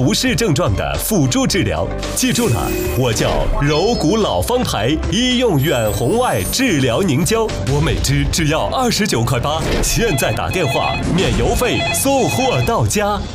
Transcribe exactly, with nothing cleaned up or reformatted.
不适症状的辅助治疗。记住了，我叫柔骨老方牌医用远红外治疗凝胶，我每支只要二十九块八，现在打电话免邮费送货到家。